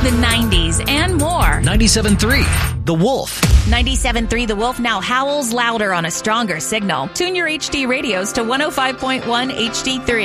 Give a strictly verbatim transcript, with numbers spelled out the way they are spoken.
the nineties, and more. ninety-seven point three The Wolf. ninety-seven point three The Wolf now howls louder on a stronger signal. Tune your H D radios to one oh five point one H D three.